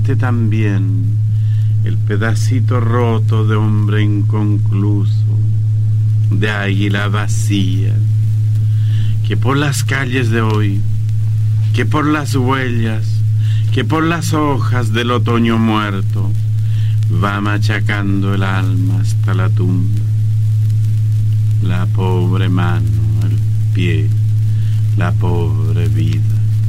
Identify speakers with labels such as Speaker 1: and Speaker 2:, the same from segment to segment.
Speaker 1: este también, el pedacito roto de hombre inconcluso, de águila vacía, que por las calles de hoy, que por las huellas, que por las hojas del otoño muerto, va machacando el alma hasta la tumba. La pobre mano, el pie, la pobre vida.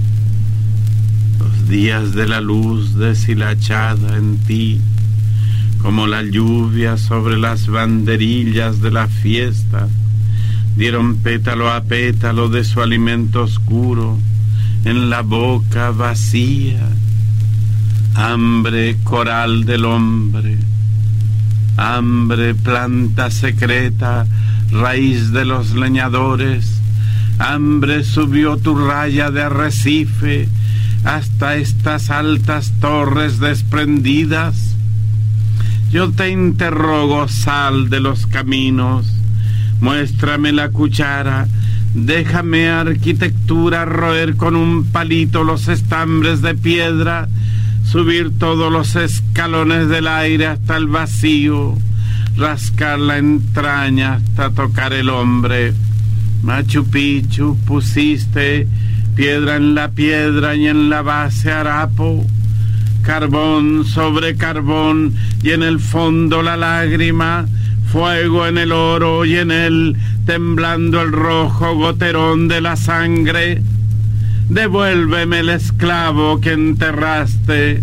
Speaker 1: Los días de la luz deshilachada en ti, como la lluvia sobre las banderillas de la fiesta, dieron pétalo a pétalo de su alimento oscuro en la boca vacía. Hambre, coral del hombre, hambre, planta secreta, raíz de los leñadores, hambre, subió tu raya de arrecife hasta estas altas torres desprendidas. Yo te interrogo, sal de los caminos, muéstrame la cuchara, déjame arquitectura roer con un palito los estambres de piedra, subir todos los escalones del aire hasta el vacío, rascar la entraña hasta tocar el hombre. Machu Picchu, pusiste piedra en la piedra y en la base harapo, carbón sobre carbón y en el fondo la lágrima, fuego en el oro y en él temblando el rojo goterón de la sangre. Devuélveme el esclavo que enterraste.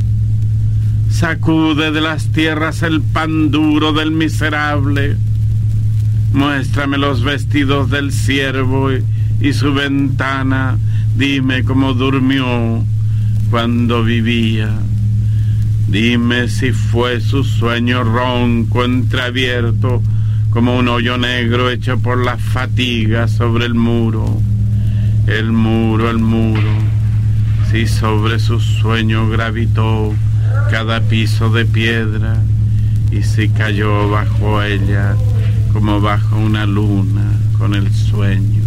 Speaker 1: Sacude de las tierras el pan duro del miserable. Muéstrame los vestidos del siervo y su ventana. Dime cómo durmió cuando vivía. Dime si fue su sueño ronco entreabierto como un hoyo negro hecho por la fatiga sobre el muro. El muro, si sobre su sueño gravitó cada piso de piedra y si cayó bajo ella como bajo una luna con el sueño.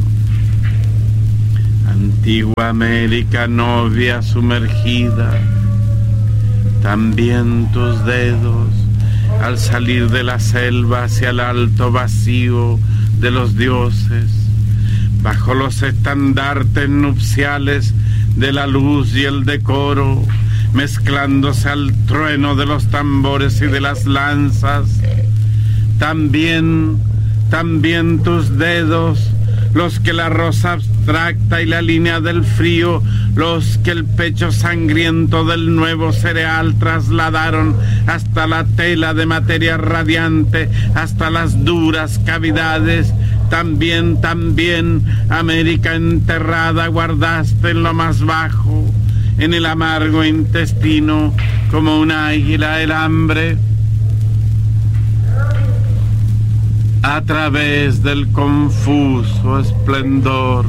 Speaker 1: Antigua América, novia sumergida, también tus dedos al salir de la selva hacia el alto vacío de los dioses, bajo los estandartes nupciales de la luz y el decoro, mezclándose al trueno de los tambores y de las lanzas. También tus dedos, los que la rosa abstracta y la línea del frío, los que el pecho sangriento del nuevo cereal trasladaron hasta la tela de materia radiante, hasta las duras cavidades. También, América enterrada, guardaste en lo más bajo, en el amargo intestino, como una águila el hambre. A través del confuso esplendor,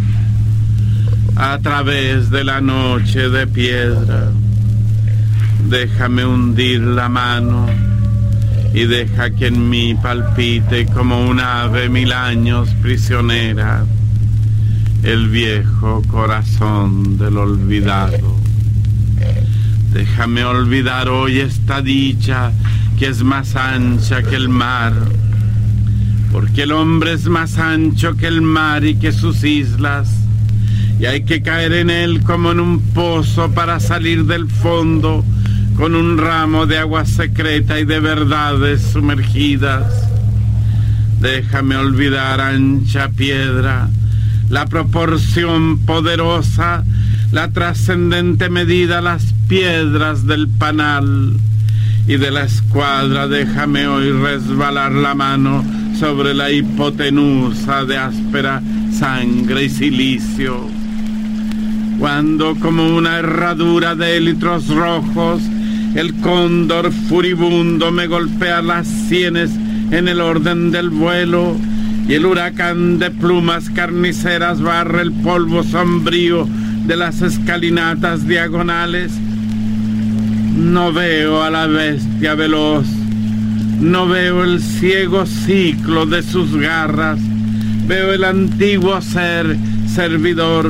Speaker 1: a través de la noche de piedra, déjame hundir la mano y deja que en mí palpite como un ave 1000 años prisionera el viejo corazón del olvidado. Déjame olvidar hoy esta dicha que es más ancha que el mar, porque el hombre es más ancho que el mar y que sus islas, y hay que caer en él como en un pozo para salir del fondo con un ramo de agua secreta y de verdades sumergidas. Déjame olvidar, ancha piedra, la proporción poderosa, la trascendente medida, las piedras del panal, y de la escuadra déjame hoy resbalar la mano sobre la hipotenusa de áspera sangre y silicio. Cuando como una herradura de élitros rojos el cóndor furibundo me golpea las sienes en el orden del vuelo y el huracán de plumas carniceras barre el polvo sombrío de las escalinatas diagonales, no veo a la bestia veloz, no veo el ciego ciclo de sus garras, veo el antiguo ser servidor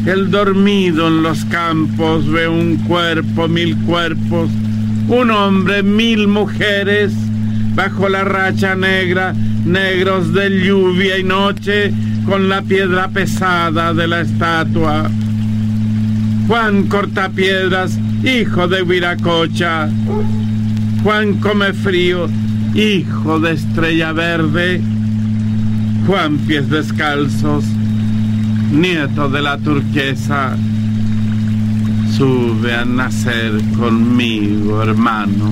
Speaker 1: el dormido en los campos ve un cuerpo, 1000 cuerpos, un hombre, 1000 mujeres, bajo la racha negra, negros de lluvia y noche, con la piedra pesada de la estatua. Juan Cortapiedras, hijo de Viracocha. Juan Comefrío, hijo de Estrella Verde. Juan Pies Descalzos, nieto de la turquesa. Sube a nacer conmigo, hermano.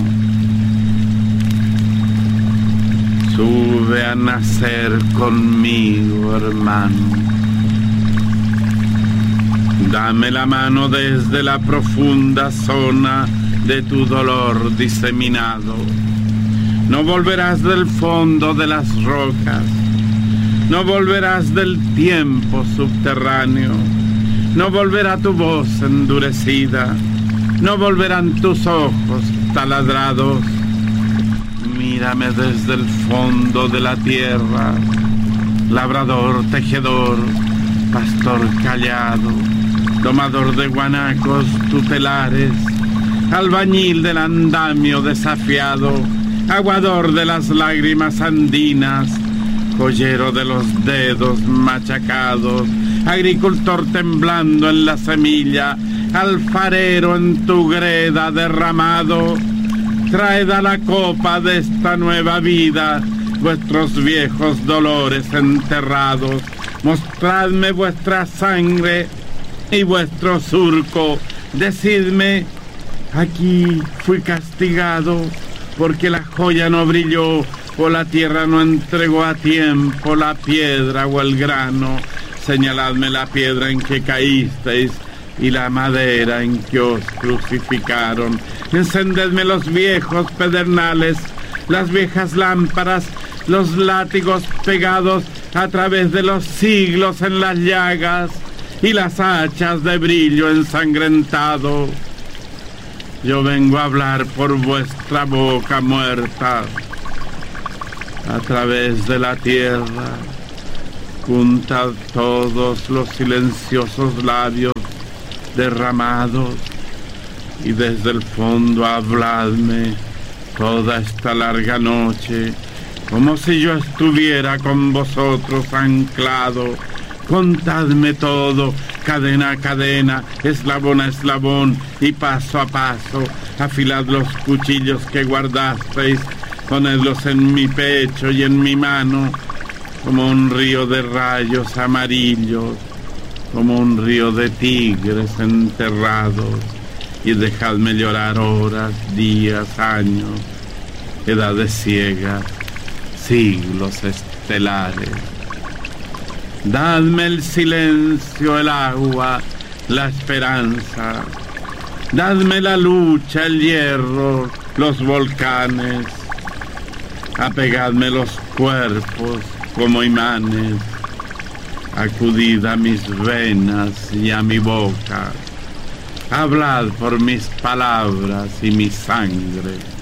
Speaker 1: Sube a nacer conmigo, hermano. Dame la mano desde la profunda zona de tu dolor diseminado. No volverás del fondo de las rocas. No volverás del tiempo subterráneo. No volverá tu voz endurecida. No volverán tus ojos taladrados. Mírame desde el fondo de la tierra, labrador, tejedor, pastor callado, domador de guanacos tutelares, albañil del andamio desafiado, aguador de las lágrimas andinas, joyero de los dedos machacados, agricultor temblando en la semilla, alfarero en tu greda derramado. Traed a la copa de esta nueva vida vuestros viejos dolores enterrados. Mostradme vuestra sangre y vuestro surco. Decidme, aquí fui castigado porque la joya no brilló o la tierra no entregó a tiempo la piedra o el grano. Señaladme la piedra en que caísteis y la madera en que os crucificaron. Encendedme los viejos pedernales, las viejas lámparas, los látigos pegados a través de los siglos en las llagas y las hachas de brillo ensangrentado. Yo vengo a hablar por vuestra boca muerta, a través de la tierra. Juntad todos los silenciosos labios derramados y desde el fondo habladme toda esta larga noche, como si yo estuviera con vosotros anclado. Contadme todo, cadena a cadena, eslabón a eslabón y paso a paso. Afilad los cuchillos que guardasteis, ponedlos en mi pecho y en mi mano, como un río de rayos amarillos, como un río de tigres enterrados, y dejadme llorar horas, días, años, edades ciegas, siglos estelares. Dadme el silencio, el agua, la esperanza. Dadme la lucha, el hierro, los volcanes. Apegadme los cuerpos como imanes. Acudid a mis venas y a mi boca. Hablad por mis palabras y mi sangre.